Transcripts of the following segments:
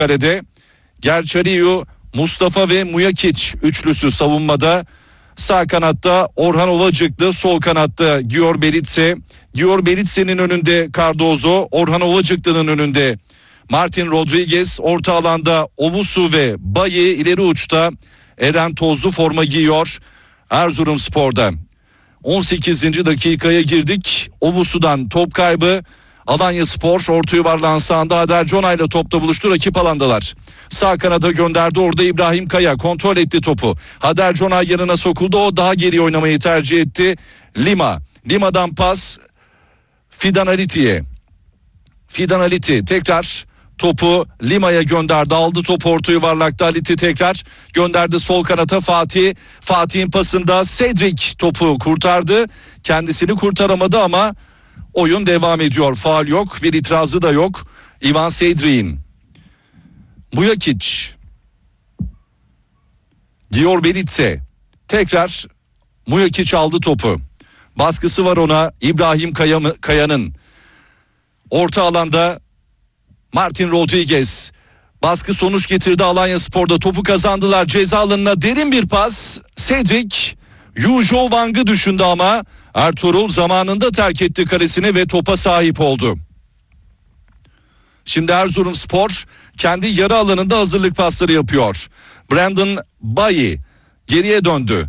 Kalede Gerçariyu, Mustafa ve Mujakic üçlüsü savunmada. Sağ kanatta Orhan Ovacıklı, sol kanatta Gior Beritse. Gior Beritse'nin önünde Cardozo, Orhan Ovacıklı'nın önünde Martin Rodriguez. Orta alanda Ovusu ve Bayi, ileri uçta Eren Tozlu forma giyiyor Erzurumspor'da. 18. dakikaya girdik. Ovusu'dan top kaybı. Alanyaspor orta yuvarlağın sağında Hader Cona ile topla buluştu. Rakip alandalar. Sağ kanada gönderdi, orada İbrahim Kaya kontrol etti topu. Hader Cona yanına sokuldu, o daha geri oynamayı tercih etti. Lima'dan pas Fidan Aliti'ye. Fidan Aliti tekrar topu Lima'ya gönderdi, aldı topu orta yuvarlakta. Aliti tekrar gönderdi sol kanata Fatih. Fatih'in pasında Cedric topu kurtardı. Kendisini kurtaramadı ama oyun devam ediyor. Faul yok, bir itirazı da yok Ivan Cedric'in. Mujakic, Gior Beritse, tekrar Mujakic aldı topu. Baskısı var ona İbrahim Kaya'nın. Orta alanda Martin Rodriguez. Baskı sonuç getirdi, Alanyaspor'da topu kazandılar. Ceza alanına derin bir pas. Cedric Yujo Wang'ı düşündü ama Ertuğrul zamanında terk etti kalesini ve topa sahip oldu. Şimdi Erzurumspor kendi yarı alanında hazırlık pasları yapıyor. Brandon Bayi geriye döndü.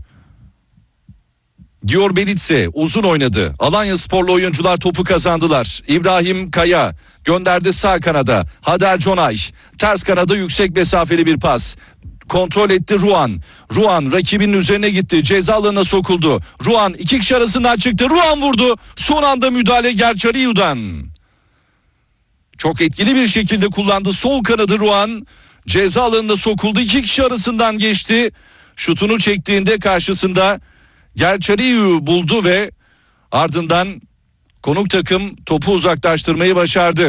Gior Beritse uzun oynadı. Alanyasporlu oyuncular topu kazandılar. İbrahim Kaya gönderdi sağ kanada. Hader Conay ters kanada yüksek mesafeli bir pas. Kontrol etti Ruan. Ruan rakibinin üzerine gitti. Ceza alanına sokuldu. Ruan iki kişi arasından çıktı. Ruan vurdu. Son anda müdahale Gerçariyu'dan. Çok etkili bir şekilde kullandı. Sol kanadı Ruan. Ceza alanına sokuldu. İki kişi arasından geçti. Şutunu çektiğinde karşısında Gerçariyu buldu ve ardından konuk takım topu uzaklaştırmayı başardı.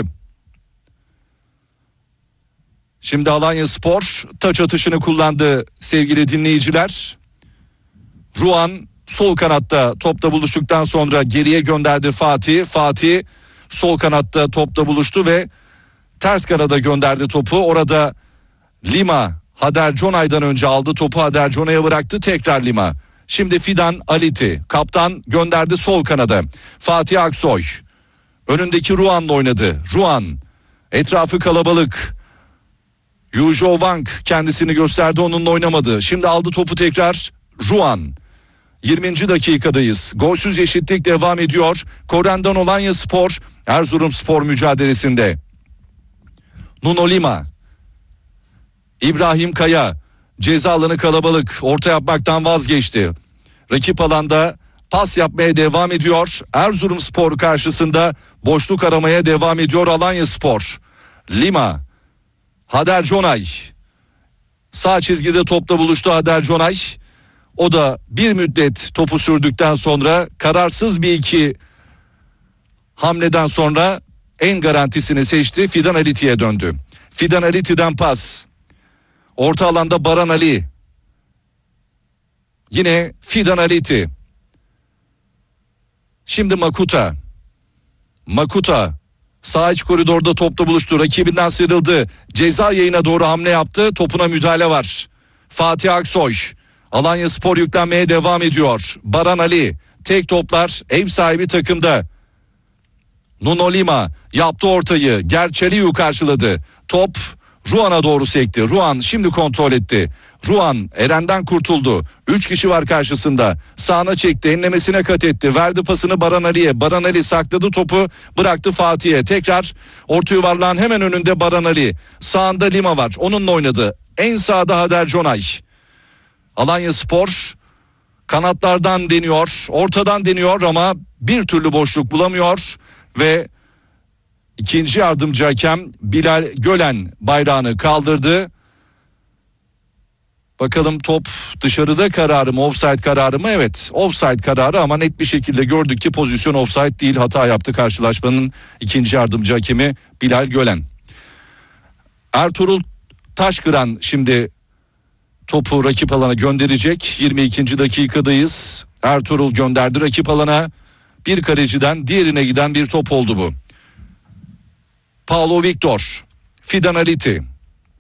Şimdi Alanyaspor taç atışını kullandı sevgili dinleyiciler. Ruan sol kanatta topla buluştuktan sonra geriye gönderdi Fatih. Fatih sol kanatta topla buluştu ve ters kanada gönderdi topu. Orada Lima Hader Conay'dan önce aldı topu, Hader Conay'a bıraktı, tekrar Lima. Şimdi Fidan Aliti kaptan gönderdi sol kanada. Fatih Aksoy önündeki Ruan'la oynadı. Ruan etrafı kalabalık. Yujo Wang kendisini gösterdi, onunla oynamadı. Şimdi aldı topu tekrar Ruan. 20. dakikadayız. Golsüz eşitlik devam ediyor. Koren'den Alanyaspor Erzurumspor mücadelesinde. Nuno Lima, İbrahim Kaya, ceza alanı kalabalık, orta yapmaktan vazgeçti. Rakip alanda pas yapmaya devam ediyor. Erzurumspor karşısında boşluk aramaya devam ediyor Alanyaspor. Lima, Hader Conay sağ çizgide topla buluştu. Hader Conay, o da bir müddet topu sürdükten sonra kararsız bir iki hamleden sonra en garantisini seçti. Fidan Aliti'ye döndü. Fidan Aliti'den pas. Orta alanda Baran Ali. Yine Fidan Aliti. Şimdi Makuta sağ iç koridorda topla buluştu. Rakibinden sıyrıldı. Ceza yayına doğru hamle yaptı. Topuna müdahale var. Fatih Aksoy. Alanyaspor yüklenmeye devam ediyor. Baran Ali. Tek toplar ev sahibi takımda. Nuno Lima yaptı ortayı. Gerçeliyu karşıladı. Top Ruan'a doğru sekti. Ruan şimdi kontrol etti. Ruan Eren'den kurtuldu. 3 kişi var karşısında. Sağına çekti. Enlemesine kat etti. Verdi pasını Baran Ali'ye. Baran Ali sakladı topu. Bıraktı Fatih'e. Tekrar orta yuvarlağın hemen önünde Baran Ali. Sağında Lima var. Onunla oynadı. En sağda Hader Conay. Alanyaspor kanatlardan deniyor. Ortadan deniyor ama bir türlü boşluk bulamıyor. Ve İkinci yardımcı hakem Bilal Gölen bayrağını kaldırdı. Bakalım top dışarıda kararı mı, offside kararı mı? Evet, offside kararı ama net bir şekilde gördük ki pozisyon offside değil. Hata yaptı karşılaşmanın ikinci yardımcı hakemi Bilal Gölen. Ertuğrul Taşkıran şimdi topu rakip alana gönderecek. 22. dakikadayız. Ertuğrul gönderdi rakip alana. Bir kaleciden diğerine giden bir top oldu bu. Paulo Victor, Fidan Aliti.